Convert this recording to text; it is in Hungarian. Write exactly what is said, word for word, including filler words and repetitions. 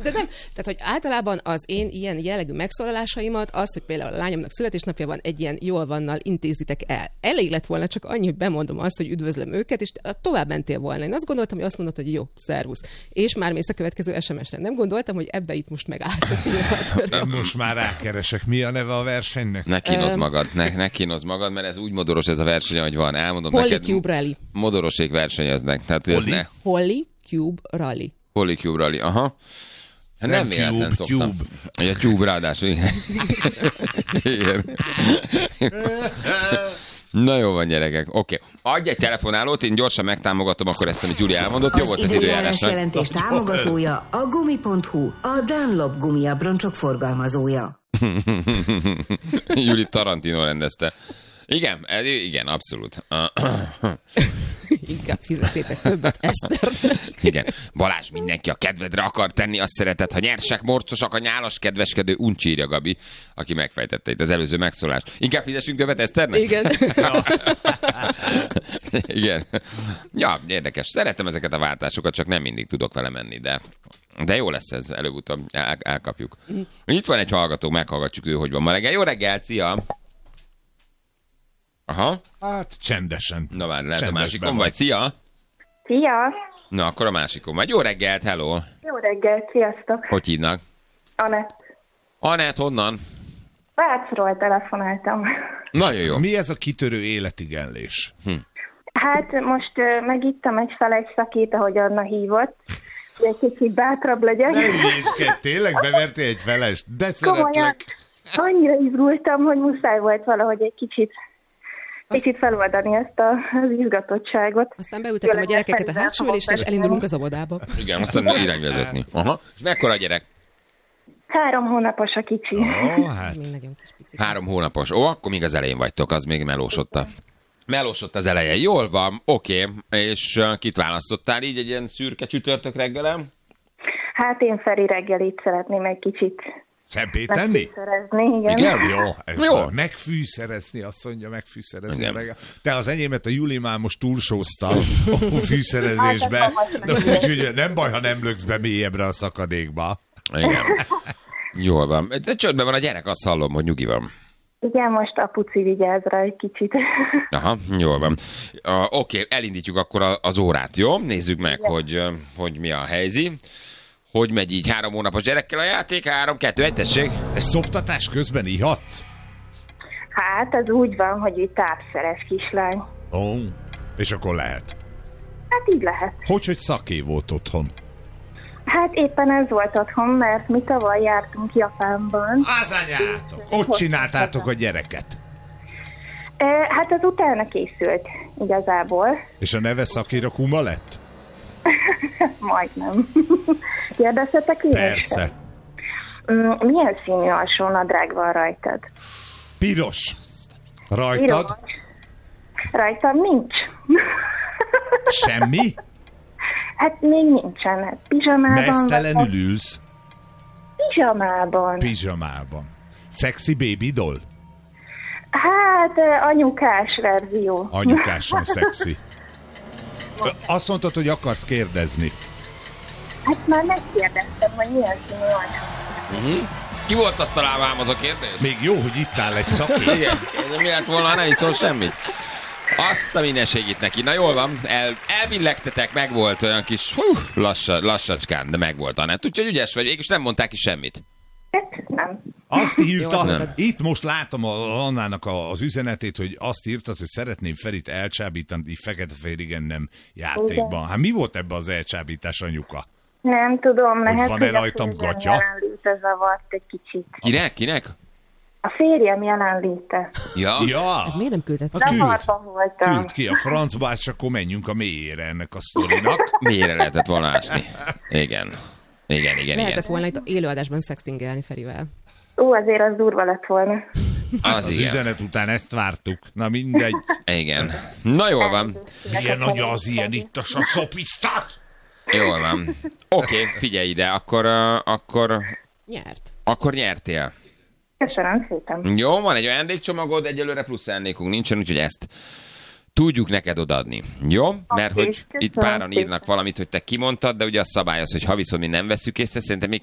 De nem, tehát hogy általában az én ilyen jellegű megszólalásaimat, az, hogy például a lányomnak születésnapja van, egy ilyen jól vannal intézitek el. Elég lett volna csak annyi, hogy bemondom azt, hogy üdvözlöm őket, és tovább mentél volna. Én azt gondoltam, hogy azt mondod, hogy jó, szervusz. És már mész a következő es em es-re. Nem gondoltam, hogy ebbe itt most megállsz. Most már rákeresek. Mi a neve a versenynek? Ne kínozz magad, ne, ne kínozz magad, mert ez úgy modoros ez a verseny, hogy van. Elmondom Holly neked. Cube Rally. Modorosék versenyeznek. Tehát, Holly? ne... Holly Cube Rally. Holly Cube Rally, aha. Hát nem, nem véletlen cube, szoktam. Cube. Egy Cube ráadásul, igen. igen. Na jó van, gyerekek. Oké. Okay. Adj egy telefonálót, én gyorsan megtámogatom akkor ezt, amit Gyuri elmondott. Jó volt az időjárásnak. Az jelentés támogatója a gumi pont hu, a Dunlop gumiabroncsok forgalmazója. Gyuri Tarantino rendezte. Igen, ez, igen, abszolút. Inkább fizetétek többet Eszternek. Igen. Balázs, mindenki a kedvedre akar tenni, azt szeretett, ha nyersek, morcosak, a nyálas, kedveskedő, uncsírja Gabi, aki megfejtette itt az előző megszólást. Inkább fizessünk többet Eszternek? Igen. Igen. Ja, érdekes. Szeretem ezeket a váltásokat, csak nem mindig tudok vele menni, de, de jó lesz ez, előbb-utóbb el, elkapjuk. Itt van egy hallgató, meghallgatjuk ő, hogy van ma reggel. Jó reggel, szia! Aha. Hát csendesen. Na várj, lehet a Csendesben másikon van. vagy. Szia! Szia! Na, akkor a másikon vagy. Jó reggelt, hello! Jó reggelt, sziasztok! Hogy hívnak? Anett. Anett, honnan? Vácról telefonáltam. Nagyon jó. Mi ez a kitörő életigenlés? Hm. Hát most uh, megittem egy felegy szakít, ahogy Anna hívott, hogy egy kicsit bátrabb legyek. Ne hülyéskedj, tényleg bevertél egy felest? De Komolyan, szeretlek. annyira izgultam, hogy muszáj volt valahogy egy kicsit kicsit feloldani ezt a, az izgatottságot. Aztán beültetem a gyerekeket a hátsó ülésre, és elindulunk az óvodába. Igen, aztán irányvezetni. Aha. És mekkora a gyerek? Három hónapos a kicsi. Ó, hát. Még nagyon kis picik. Három hónapos. Ó, akkor még az elején vagytok, az még melósott a... Melósott az eleje. Jól van, oké. És uh, kit választottál így egy ilyen szürke csütörtök reggelem? Hát én Feri reggelit szeretném egy kicsit Szebbé tenni? megfűszerezni, igen. Igen? Jó, ez Jó. jó. Megfűszerezni, azt mondja, megfűszerezni. Igen. Meg. Te az enyémet a Juli már most túlsózta a fűszerezésbe. Hát, ez De úgyhogy nem baj, ha nem löksz be mélyebbre a szakadékba. Igen. Jól van. De csöndben van a gyerek, azt hallom, hogy nyugi van. Igen, most apuci vigyáz rá egy kicsit. Aha, jól van. Uh, Oké, okay, elindítjuk akkor a, az órát, jó? Nézzük meg, hogy, uh, hogy mi a helyzet. Hogy megy így három hónapos gyerekkel a játék? Három, kettő, egy, tessék. Te szoptatás közben ihatsz? Hát, az úgy van, hogy ő tápszeres kislány. Ó, és akkor lehet. Hát így lehet. Hogy, hogy szaké volt otthon? Hát éppen ez volt otthon, mert mi tavaly jártunk Japánban. Az anyátok! Ott csináltátok a gyereket. E, hát az utána készült igazából. És a neve Szakira Kuma lett? Majdnem. Kérdezhetek én is? Persze. Mm, Milyen színű alsó nadrág van rajtad? Piros. Rajtad? Piros. Rajtam nincs. Semmi? Hát még nincsen. Hát pizsamában Mesztelenül vagy. ülsz? Pizsamában. Pizsamában. Sexy baby doll? Hát eh, anyukás verzió. Anyukásan szexi. Azt mondtad, hogy akarsz kérdezni. Hát már megkérdeztem, hogy milyen színű alsó. Ki volt azt találva ám az a kérdés? Még jó, hogy itt áll egy szakértő. Igen, de mi lett volna, ha nem iszol semmit? Azt a mindenségét neki. Na jól van, El, elbillegtetek, meg volt olyan kis hú, lassa, lassacskán, de meg volt Anett. Úgyhogy ügyes vagy, és nem mondták ki semmit. Hát nem. Azt írta, Nem. itt most látom a, Annának a, az üzenetét, hogy azt írtad, hogy szeretném Ferit elcsábítani fekete-fehér igen nem játékban. Hát mi volt ebben az elcsábítás, anyuka? Nem tudom, lehet, van-e hogy a rajtam férjem gatya? jelenléte zavart egy kicsit. Kinek? Kinek? A férjem jelenléte. Ja. Ja, Miért nem küldett? Hát küld, Zavarba voltam. küld ki a francba, és akkor menjünk a mélyére ennek a sztorinak. Mélyre lehetett volna ásni. Igen. Igen, igen, Lehetett igen. volna itt élőadásban szextingelni Ferivel. Ó, azért az durva lett volna. Az, Az igen. üzenet után ezt vártuk. Na mindegy. Igen. Na jól van. Milyen anya az ilyen itt a szopisztat? Jól van. Oké, okay, figyelj ide, akkor, uh, akkor, Nyert. akkor nyertél. Köszönöm szépen. Jó, van egy ajándékcsomagod, egyelőre plusz ajándékunk nincsen, úgyhogy ezt tudjuk neked odaadni. Jó? Mert hogy köszönöm itt páran szépen. írnak valamit, hogy te kimondtad, de ugye az szabály az, hogy ha viszont mi nem veszük észre, szerintem még